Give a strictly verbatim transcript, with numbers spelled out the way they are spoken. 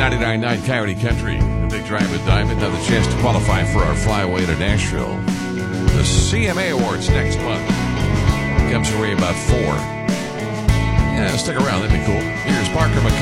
ninety-nine point nine Coyote Country. The Big Drive with Diamond. Another chance to qualify for our flyaway to Nashville. The C M A Awards next month. Comes your way about four. Yeah, stick around. That'd be cool. Here's Parker McCollum.